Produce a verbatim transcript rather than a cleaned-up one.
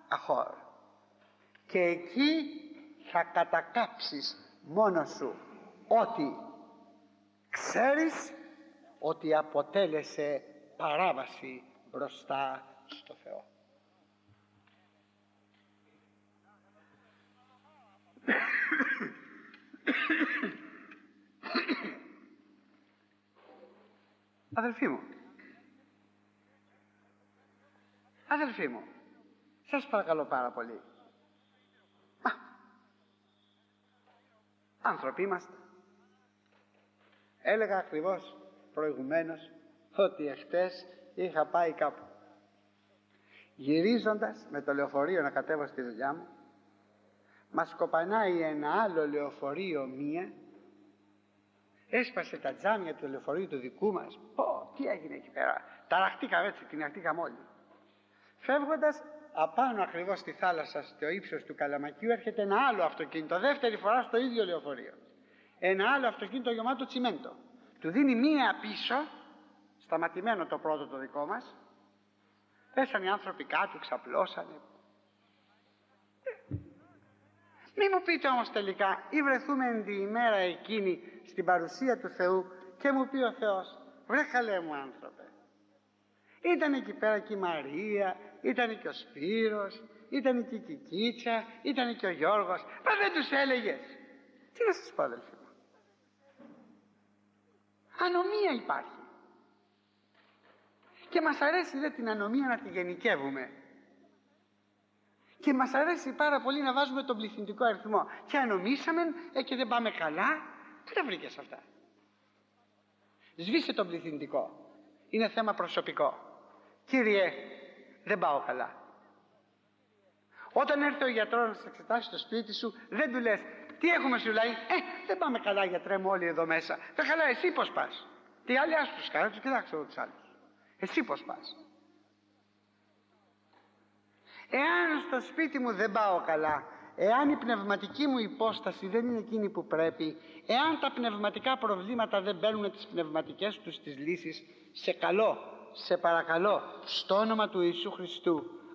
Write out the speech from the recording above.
αχώρ. Και εκεί θα κατακάψεις μόνος σου ότι ξέρεις ότι αποτέλεσε παράβαση μπροστά στο Θεό. Αδελφοί μου, αδελφοί μου, σας παρακαλώ πάρα πολύ. Α, άνθρωποι είμαστε. Έλεγα ακριβώς προηγουμένως ότι εχθές είχα πάει κάπου. Γυρίζοντας με το λεωφορείο να κατέβω στη δουλειά μου, μας κοπανάει ένα άλλο λεωφορείο μία, έσπασε τα τζάμια του λεωφορείου του δικού μας. Πω, τι έγινε εκεί πέρα. Ταραχτήκαμε έτσι, τυναχτήκαμε όλοι. Φεύγοντας απάνω ακριβώς στη θάλασσα, στο ύψος του Καλαμακίου, έρχεται ένα άλλο αυτοκίνητο, δεύτερη φορά στο ίδιο λεωφορείο. Ένα άλλο αυτοκίνητο γεμάτο τσιμέντο. Του δίνει μία πίσω, σταματημένο το πρώτο το δικό μας. Πέσανε οι άνθρωποι κάτω, ξαπλώσανε. Μη μου πείτε όμως τελικά, ή βρεθούμε την ημέρα εκείνη στην παρουσία του Θεού και μου πει ο Θεός, βρε καλέ μου άνθρωπε, ήταν εκεί πέρα και η Μαρία, ήταν και ο Σπύρος, ήταν και η Κικίτσα, ήταν και ο Γιώργος, μα δεν τους έλεγες? Τι να σας πω αδελφοί μου, ανομία υπάρχει και μας αρέσει δε την ανομία να τη γενικεύουμε. Και μας αρέσει πάρα πολύ να βάζουμε τον πληθυντικό αριθμό. Και ανομήσαμε ε, και δεν πάμε καλά. Πού τα βρήκες αυτά? Σβήσε τον πληθυντικό. Είναι θέμα προσωπικό. Κύριε, δεν πάω καλά. Όταν έρθει ο γιατρός να σε εξετάσει στο σπίτι σου, δεν του λες, τι έχουμε σου λέει? Ε, δεν πάμε καλά γιατρέ μου όλοι εδώ μέσα. Δεν καλά, εσύ πώς πας? Τι άλλοι άσου τους καλά, τους κοιτάξω εγώ τους άλλους. Εσύ πώς πας? Εάν στο σπίτι μου δεν πάω καλά, εάν η πνευματική μου υπόσταση δεν είναι εκείνη που πρέπει, εάν τα πνευματικά προβλήματα δεν παίρνουν τις πνευματικές τους τις λύσεις, σε καλώ, σε παρακαλώ, στο όνομα του Ιησού Χριστού,